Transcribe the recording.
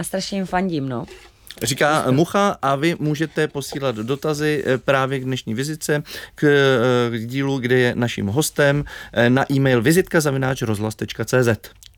Já strašně jim fandím, no. Říká Mucha a vy můžete posílat dotazy právě k dnešní vizitce, k dílu, kde je naším hostem, na e-mail vizitka@rozhlas.cz.